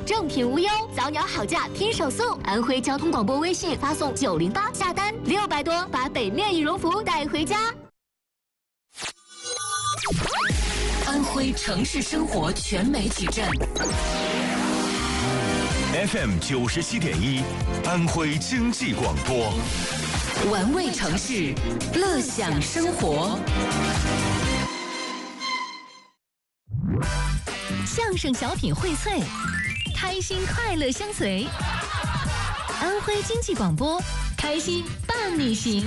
正品无忧，早鸟好价拼手速。安徽交通广播微信发送908下单600多，把北面羽绒服带回家。 安徽城市生活全媒体站 FM 97.1，安徽经济广播， 玩味城市，乐享生活。 相声小品荟萃，开心快乐相随。安徽经济广播，开心伴你行。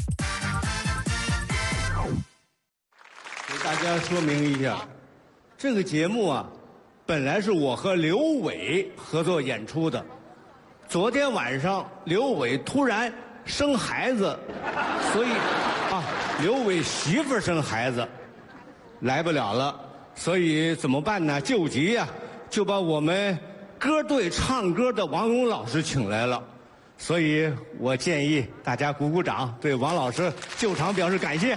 给大家说明一下，这个节目啊，本来是我和刘伟合作演出的。昨天晚上刘伟突然生孩子，所以刘伟媳妇生孩子来不了了，所以怎么办呢？救急呀，就把我们歌队唱歌的王勇老师请来了。所以我建议大家鼓鼓掌，对王老师救场表示感谢。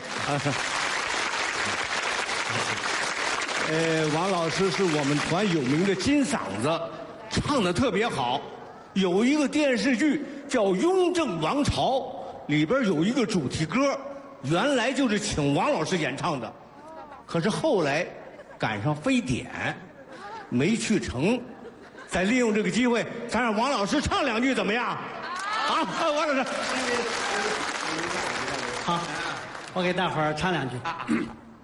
王老师是我们团有名的金嗓子，唱得特别好。有一个电视剧叫《雍正王朝》，里边有一个主题歌，原来就是请王老师演唱的，可是后来赶上非典，没去成。再利用这个机会，咱让王老师唱2句怎么样？王老师， 好，我给大伙儿唱2句。